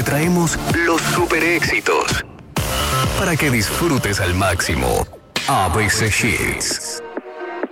traemos los super éxitos para que disfrutes al máximo ABC Hits.